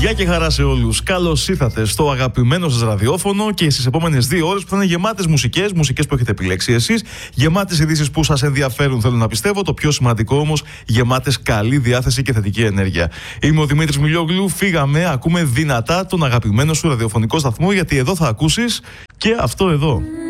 Γεια και χαρά σε όλους. Καλώς ήρθατε στο αγαπημένο σας ραδιόφωνο και στις επόμενες 2 ώρες που θα είναι γεμάτες μουσικές που έχετε επιλέξει εσείς, γεμάτες ειδήσεις που σας ενδιαφέρουν, θέλω να πιστεύω. Το πιο σημαντικό όμως, γεμάτες καλή διάθεση και θετική ενέργεια. Είμαι ο Δημήτρης Μιλιόγλου. Φύγαμε, ακούμε δυνατά τον αγαπημένο σου ραδιοφωνικό σταθμό, γιατί εδώ θα ακούσεις και αυτό εδώ.